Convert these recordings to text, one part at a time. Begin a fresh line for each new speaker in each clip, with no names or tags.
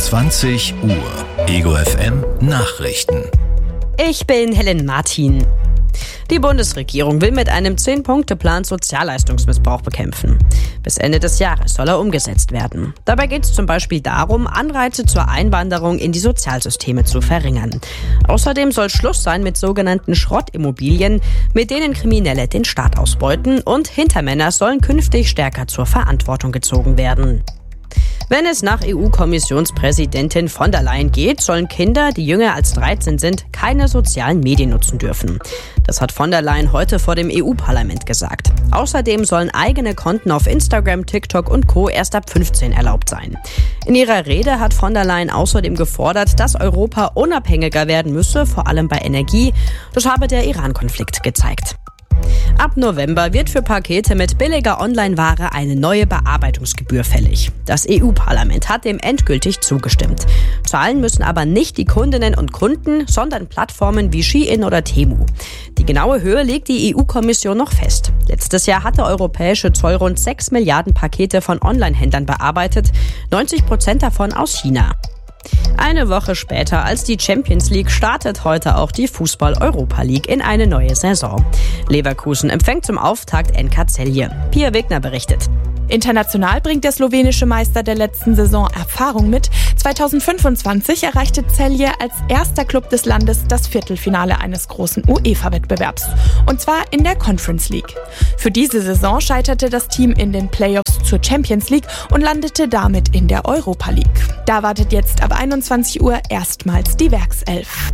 20 Uhr. Ego FM Nachrichten.
Ich bin Helen Martin. Die Bundesregierung will mit einem 10-Punkte-Plan Sozialleistungsmissbrauch bekämpfen. Bis Ende des Jahres soll er umgesetzt werden. Dabei geht es zum Beispiel darum, Anreize zur Einwanderung in die Sozialsysteme zu verringern. Außerdem soll Schluss sein mit sogenannten Schrottimmobilien, mit denen Kriminelle den Staat ausbeuten, und Hintermänner sollen künftig stärker zur Verantwortung gezogen werden. Wenn es nach EU-Kommissionspräsidentin von der Leyen geht, sollen Kinder, die jünger als 13 sind, keine sozialen Medien nutzen dürfen. Das hat von der Leyen heute vor dem EU-Parlament gesagt. Außerdem sollen eigene Konten auf Instagram, TikTok und Co. erst ab 15 erlaubt sein. In ihrer Rede hat von der Leyen außerdem gefordert, dass Europa unabhängiger werden müsse, vor allem bei Energie. Das habe der Iran-Konflikt gezeigt. Ab November wird für Pakete mit billiger Online-Ware eine neue Bearbeitungsgebühr fällig. Das EU-Parlament hat dem endgültig zugestimmt. Zahlen müssen aber nicht die Kundinnen und Kunden, sondern Plattformen wie Shein oder Temu. Die genaue Höhe legt die EU-Kommission noch fest. Letztes Jahr hat der europäische Zoll rund 6 Milliarden Pakete von Online-Händlern bearbeitet, 90% davon aus China. Eine Woche später als die Champions League startet heute auch die Fußball-Europa League in eine neue Saison. Leverkusen empfängt zum Auftakt NK Celje. Pia Wegner berichtet.
International bringt der slowenische Meister der letzten Saison Erfahrung mit. 2025 erreichte Celje als erster Club des Landes das Viertelfinale eines großen UEFA-Wettbewerbs. Und zwar in der Conference League. Für diese Saison scheiterte das Team in den Playoffs zur Champions League und landete damit in der Europa League. Da wartet jetzt ab 21 Uhr erstmals die Werkself.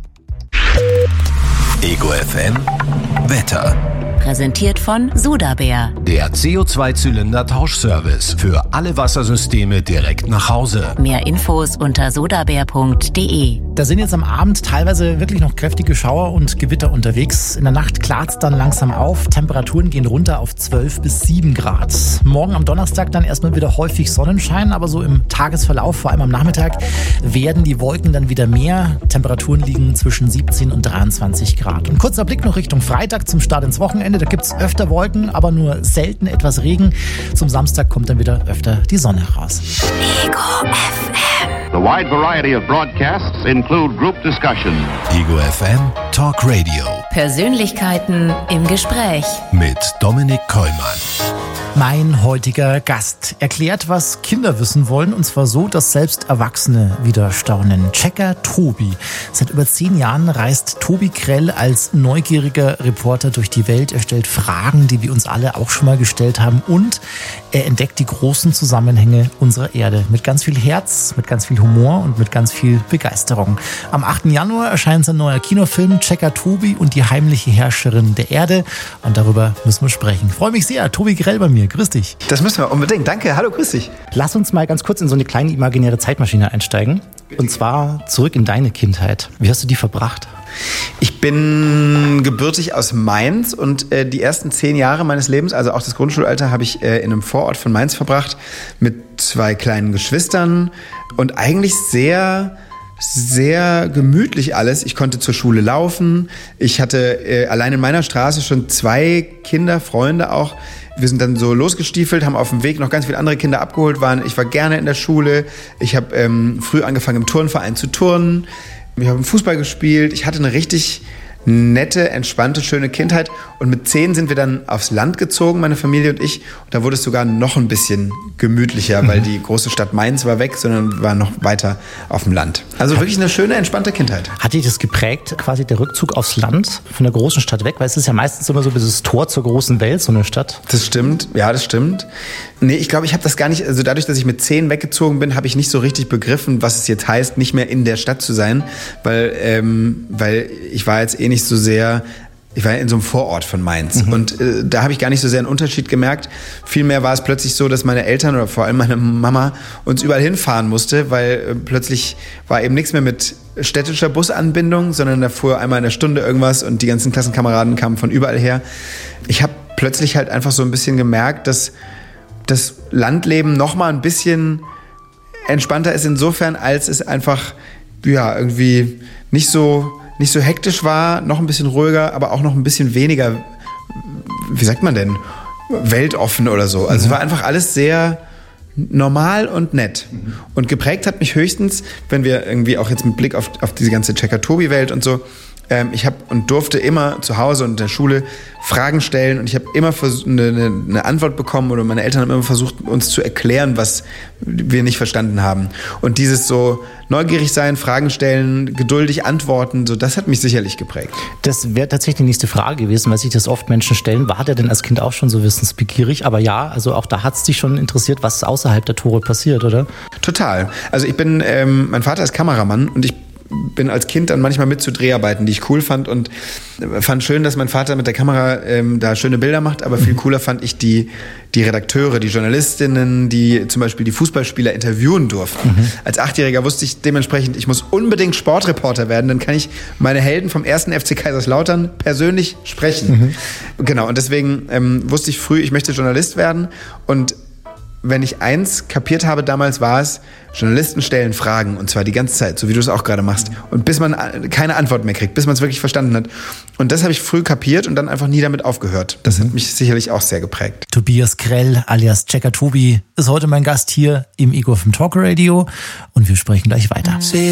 Ego FM Wetter.
Präsentiert von Sudabär.
Der CO2-Zylinder-Tauschservice für alle Wassersysteme direkt nach Hause.
Mehr Infos unter sudabär.de.
Da sind jetzt am Abend teilweise wirklich noch kräftige Schauer und Gewitter unterwegs. In der Nacht klart es dann langsam auf. Temperaturen gehen runter auf 12 bis 7 Grad. Morgen am Donnerstag dann erstmal wieder häufig Sonnenschein, aber so im Tagesverlauf, vor allem am Nachmittag, werden die Wolken dann wieder mehr. Temperaturen liegen zwischen 17 und 23 Grad. Und kurzer Blick noch Richtung Freitag zum Start ins Wochenende. Da gibt es öfter Wolken, aber nur selten etwas Regen. Zum Samstag kommt dann wieder öfter die Sonne raus.
Ego FM.
The wide variety of broadcasts include group discussion.
Ego FM Talk Radio.
Persönlichkeiten im Gespräch.
Mit Dominik Kollmann.
Mein heutiger Gast erklärt, was Kinder wissen wollen, und zwar so, dass selbst Erwachsene wieder staunen. Checker Tobi. Seit über 10 Jahren reist Tobi Grell als neugieriger Reporter durch die Welt. Er stellt Fragen, die wir uns alle auch schon mal gestellt haben, und er entdeckt die großen Zusammenhänge unserer Erde. Mit ganz viel Herz, mit ganz viel Humor und mit ganz viel Begeisterung. Am 8. Januar erscheint sein neuer Kinofilm Checker Tobi und die heimliche Herrscherin der Erde. Und darüber müssen wir sprechen. Ich freue mich sehr. Tobi Grell bei mir. Grüß dich.
Das müssen wir unbedingt. Danke. Hallo, grüß dich.
Lass uns mal ganz kurz in so eine kleine imaginäre Zeitmaschine einsteigen. Und zwar zurück in deine Kindheit. Wie hast du die verbracht?
Ich bin gebürtig aus Mainz und die ersten 10 Jahre meines Lebens, also auch das Grundschulalter, habe ich in einem Vorort von Mainz verbracht mit 2 kleinen Geschwistern und eigentlich sehr gemütlich alles. Ich konnte zur Schule laufen. Ich hatte allein in meiner Straße schon 2 Kinderfreunde auch. Wir sind dann so losgestiefelt, haben auf dem Weg noch ganz viele andere Kinder abgeholt. Ich war gerne in der Schule. Ich habe früh angefangen, im Turnverein zu turnen. Ich habe Fußball gespielt. Ich hatte eine richtig nette, entspannte, schöne Kindheit. Und mit 10 sind wir dann aufs Land gezogen, meine Familie und ich. Und da wurde es sogar noch ein bisschen gemütlicher, weil die große Stadt Mainz war weg, sondern war noch weiter auf dem Land. Also wirklich eine schöne, entspannte Kindheit.
Hat dich das geprägt, quasi der Rückzug aufs Land von der großen Stadt weg? Weil es ist ja meistens immer so dieses Tor zur großen Welt, so eine Stadt.
Das stimmt, ja, das stimmt. Nee, ich glaube, ich habe das gar nicht, also dadurch, dass ich mit 10 weggezogen bin, habe ich nicht so richtig begriffen, was es jetzt heißt, nicht mehr in der Stadt zu sein, weil ich war jetzt eh nicht so sehr, ich war in so einem Vorort von Mainz und da habe ich gar nicht so sehr einen Unterschied gemerkt. Vielmehr war es plötzlich so, dass meine Eltern oder vor allem meine Mama uns überall hinfahren musste, weil plötzlich war eben nichts mehr mit städtischer Busanbindung, sondern da fuhr einmal in der Stunde irgendwas und die ganzen Klassenkameraden kamen von überall her. Ich habe plötzlich halt einfach so ein bisschen gemerkt, dass das Landleben noch mal ein bisschen entspannter ist insofern, als es einfach ja irgendwie nicht so hektisch war, noch ein bisschen ruhiger, aber auch noch ein bisschen weniger, wie sagt man denn, weltoffen oder so. Also es war einfach alles sehr normal und nett. Und geprägt hat mich höchstens, wenn wir irgendwie auch jetzt mit Blick auf diese ganze Checker-Tobi-Welt und so, ich habe und durfte immer zu Hause und in der Schule Fragen stellen und ich habe immer eine Antwort bekommen oder meine Eltern haben immer versucht, uns zu erklären, was wir nicht verstanden haben. Und dieses so neugierig sein, Fragen stellen, geduldig antworten, so das hat mich sicherlich geprägt.
Das wäre tatsächlich die nächste Frage gewesen, weil sich das oft Menschen stellen. War der denn als Kind auch schon so wissensbegierig? Aber ja, also auch da hat es dich schon interessiert, was außerhalb der Tore passiert, oder?
Total. Also ich bin, mein Vater ist Kameramann und ich bin als Kind dann manchmal mit zu Dreharbeiten, die ich cool fand und fand schön, dass mein Vater mit der Kamera da schöne Bilder macht, aber viel cooler fand ich die Redakteure, die Journalistinnen, die zum Beispiel die Fußballspieler interviewen durften. Als 8-Jähriger wusste ich dementsprechend, ich muss unbedingt Sportreporter werden, dann kann ich meine Helden vom 1. FC Kaiserslautern persönlich sprechen. Genau, und deswegen wusste ich früh, ich möchte Journalist werden und wenn ich eins kapiert habe damals, war es, Journalisten stellen Fragen und zwar die ganze Zeit, so wie du es auch gerade machst. Und bis man keine Antwort mehr kriegt, bis man es wirklich verstanden hat. Und das habe ich früh kapiert und dann einfach nie damit aufgehört. Das hat mich sicherlich auch sehr geprägt.
Tobias Krell alias Checker Tobi ist heute mein Gast hier im Ego FM Talk Radio und wir sprechen gleich weiter.